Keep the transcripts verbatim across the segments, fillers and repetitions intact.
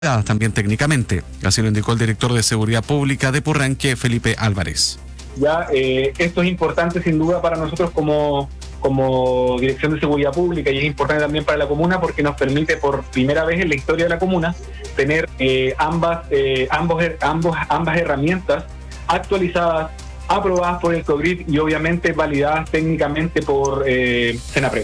también técnicamente. Así lo indicó el director de Seguridad Pública de Purranque, Felipe Álvarez. Ya, eh, esto es importante sin duda para nosotros como, como Dirección de Seguridad Pública, y es importante también para la comuna porque nos permite por primera vez en la historia de la comuna tener eh, ambas, eh, ambos, ambos, ambas herramientas actualizadas, aprobadas por el COGRID y obviamente validadas técnicamente por eh, Senapred.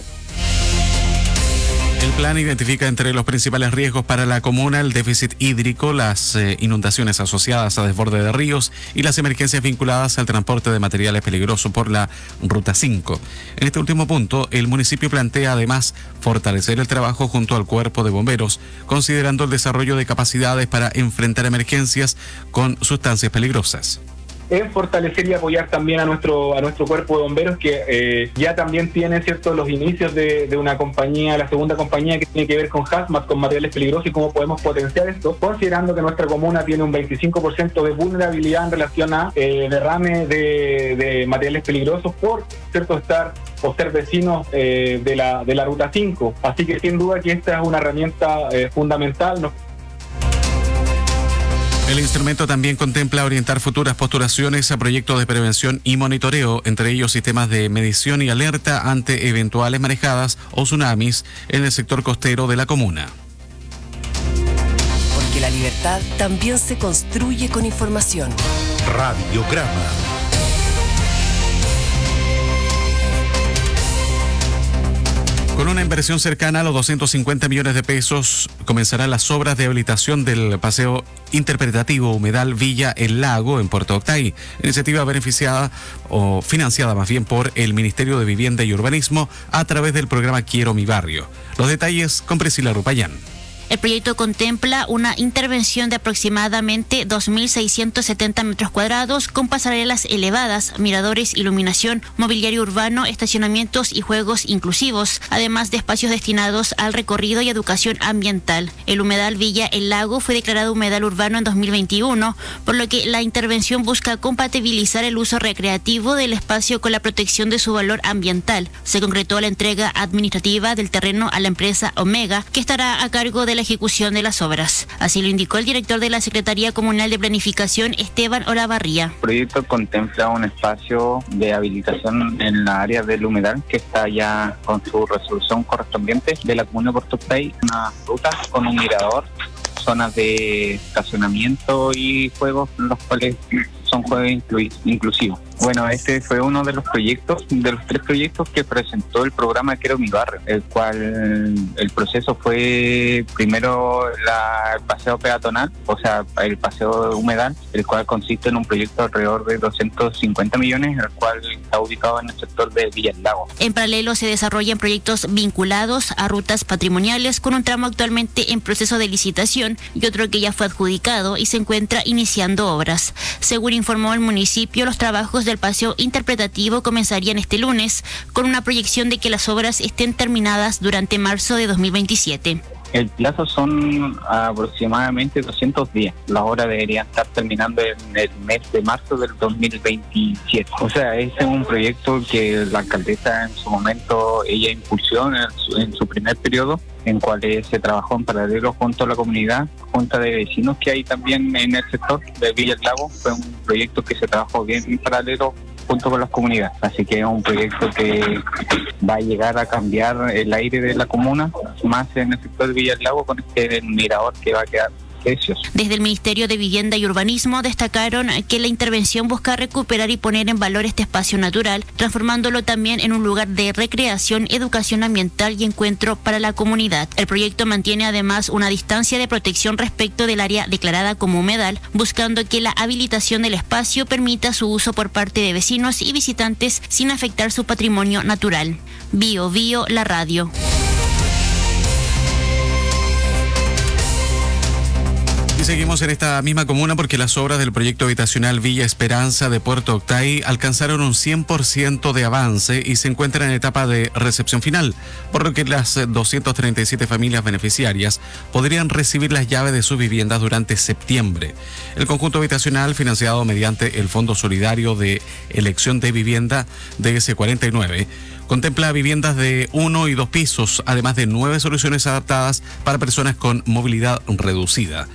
El plan identifica entre los principales riesgos para la comuna el déficit hídrico, las eh, inundaciones asociadas a desborde de ríos y las emergencias vinculadas al transporte de materiales peligrosos por la Ruta cinco. En este último punto, el municipio plantea además fortalecer el trabajo junto al cuerpo de bomberos, considerando el desarrollo de capacidades para enfrentar emergencias con sustancias peligrosas. Es fortalecer y apoyar también a nuestro a nuestro cuerpo de bomberos que eh, ya también tiene cierto los inicios de, de una compañía, la segunda compañía que tiene que ver con hazmat, con materiales peligrosos y cómo podemos potenciar esto, considerando que nuestra comuna tiene un veinticinco por ciento de vulnerabilidad en relación a eh, derrame de, de materiales peligrosos por cierto estar o ser vecinos eh, de la de la Ruta cinco. Así que sin duda que esta es una herramienta eh, fundamental. Nos El instrumento también contempla orientar futuras postulaciones a proyectos de prevención y monitoreo, entre ellos sistemas de medición y alerta ante eventuales marejadas o tsunamis en el sector costero de la comuna. Porque la libertad también se construye con información. Radiograma. Con una inversión cercana a los doscientos cincuenta millones de pesos, comenzarán las obras de habilitación del paseo interpretativo Humedal Villa El Lago en Puerto Octay, iniciativa beneficiada o financiada más bien por el Ministerio de Vivienda y Urbanismo a través del programa Quiero Mi Barrio. Los detalles con Priscila Rupayán. El proyecto contempla una intervención de aproximadamente dos mil seiscientos setenta metros cuadrados con pasarelas elevadas, miradores, iluminación, mobiliario urbano, estacionamientos y juegos inclusivos, además de espacios destinados al recorrido y educación ambiental. El humedal Villa El Lago fue declarado humedal urbano en dos mil veintiuno, por lo que la intervención busca compatibilizar el uso recreativo del espacio con la protección de su valor ambiental. Se concretó la entrega administrativa del terreno a la empresa Omega, que estará a cargo de la ejecución de las obras. Así lo indicó el director de la Secretaría Comunal de Planificación, Esteban Olavarría. El proyecto contempla un espacio de habilitación en la área del humedal que está ya con su resolución correspondiente de la comuna de Puerto Octay, una ruta con un mirador, zonas de estacionamiento y juegos, los cuales son juegos inclu- inclusivos. Bueno, este fue uno de los proyectos, de los tres proyectos que presentó el programa Quiero Mi Barrio, el cual el proceso fue primero la, el paseo peatonal, o sea, el paseo humedal, el cual consiste en un proyecto alrededor de doscientos cincuenta millones, el cual está ubicado en el sector de Villa El Lago. En paralelo se desarrollan proyectos vinculados a rutas patrimoniales con un tramo actualmente en proceso de licitación y otro que ya fue adjudicado y se encuentra iniciando obras. Según informó el municipio, los trabajos del paseo interpretativo comenzarían este lunes con una proyección de que las obras estén terminadas durante marzo de dos mil veintisiete. El plazo son aproximadamente doscientos días. Las obras deberían estar terminando en el mes de marzo del dos mil veintisiete. O sea, ese es un proyecto que la alcaldesa en su momento, ella impulsó en su, en su primer periodo, en cual se trabajó en paralelo junto a la comunidad, junta de vecinos que hay también en el sector de Villa El Lago. Fue un proyecto que se trabajó bien en paralelo junto con las comunidades. Así que es un proyecto que va a llegar a cambiar el aire de la comuna, más en el sector de Villa El Lago, con este mirador que va a quedar precioso. Desde el Ministerio de Vivienda y Urbanismo destacaron que la intervención busca recuperar y poner en valor este espacio natural, transformándolo también en un lugar de recreación, educación ambiental y encuentro para la comunidad. El proyecto mantiene además una distancia de protección respecto del área declarada como humedal, buscando que la habilitación del espacio permita su uso por parte de vecinos y visitantes sin afectar su patrimonio natural. Bio Bio, la radio. Y seguimos en esta misma comuna porque las obras del proyecto habitacional Villa Esperanza de Puerto Octay alcanzaron un cien por ciento de avance y se encuentran en etapa de recepción final, por lo que las doscientas treinta y siete familias beneficiarias podrían recibir las llaves de sus viviendas durante septiembre. El conjunto habitacional, financiado mediante el Fondo Solidario de Elección de Vivienda D S cuarenta y nueve, contempla viviendas de uno y dos pisos, además de nueve soluciones adaptadas para personas con movilidad reducida.